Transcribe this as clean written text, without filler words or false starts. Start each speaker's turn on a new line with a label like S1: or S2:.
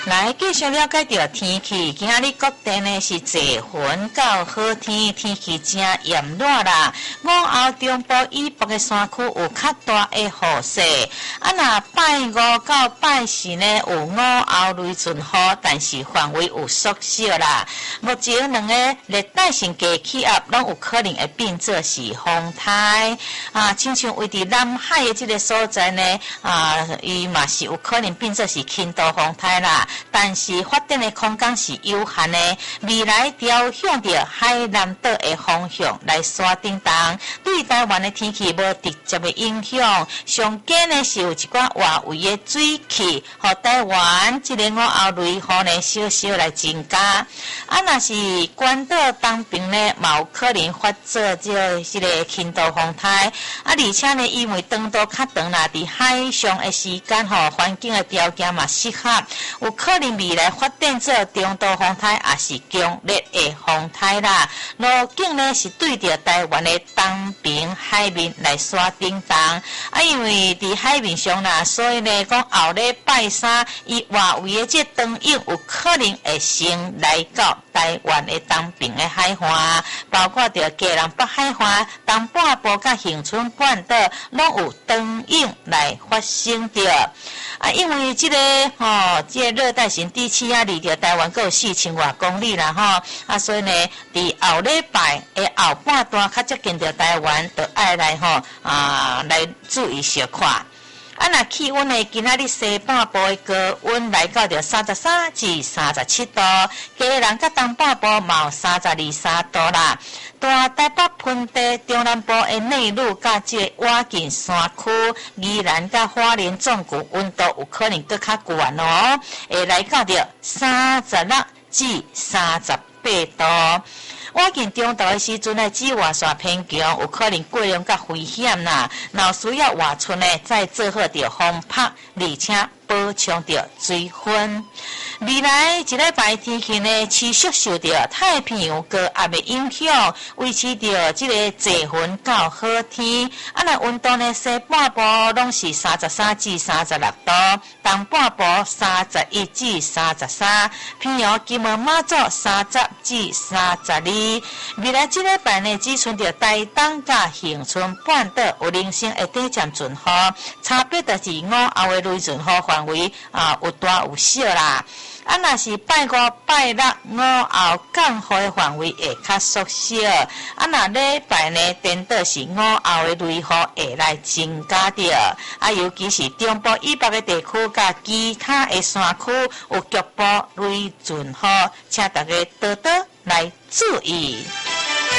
S1: 来继续了解到天气，今仔日各地呢是侪云到好天，天气真炎热啦。午后中部以北的山区有较大的雨势，那拜五到拜四呢有午后雷阵雨，但是范围有缩小啦。目前两个热带性低气压拢有可能会变作是风台亲像位伫南海的这个所在呢伊嘛是有可能变作是轻度风台啦。但是发展的空间是有限的，未来朝向着海南岛的方向来刷叮当，对台湾的天气无直接的影响。上紧呢是有一寡外围的水汽，和台湾这个午后雷雨呢稍稍来增加。若是关岛东边呢，嘛有可能发作这个轻度风台。而且呢，因为长度较长啦，伫海上的时间环境的条件嘛适合，有可能未来发展做中度风台，也是强烈的风台啦。路径呢是对着台湾的东边海面来刷叮当。因为伫海面上啦，所以呢，讲后礼拜三，伊外围的这长影有可能会先来到台湾的东边的海岸，包括着基隆北海岸、东半部甲恒春半岛，拢有长影来发生着。因为这个热带性低气压离着台湾还有4000多公里啦所以呢，伫后礼拜的后半段较接近着台湾，就爱来来注意小看。那气温呢？今仔日西半部的高温来到着33至37度，基隆甲东半部嘛有32、3度啦。大台北盆地、中南部的内陆甲这瓦近山区、宜兰甲花莲总区温度有可能更较悬会来到着36至38度。我见中度的时阵呢，紫外线偏强，有可能过量甲危险啦。若需要外出呢，再做好着防晒，而且补充着水分。未来一礼拜天气呢，持续受到太平洋高压的影响，维持着这个侪云到好天。那温度呢，西半部拢是33至36度，东半部31至33，偏阳金门马祖30至32。未来这礼拜呢，只剩着台东甲恒春半岛有零星会短暂阵雨，差别就是午后的雷阵雨范围有大有小啦。若是拜五、拜六午后降雨的范围会较缩小。若礼拜呢，颠倒是午后的雷雨会来增加着。尤其是中部以北的地区甲其他的山区有局部雷阵雨，请大家多多来注意。